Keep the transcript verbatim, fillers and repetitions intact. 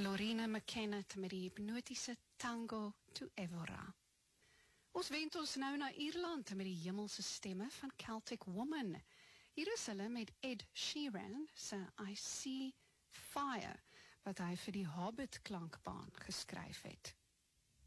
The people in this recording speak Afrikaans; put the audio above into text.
Lorena McKenna met die hypnotiese Tango to Evora. Ons wend ons nou na Ierland met die hemelse stemme van Celtic Woman. Hier is hulle met Ed Sheeran se I See Fire, wat hy vir die Hobbit klankbaan geskryf het.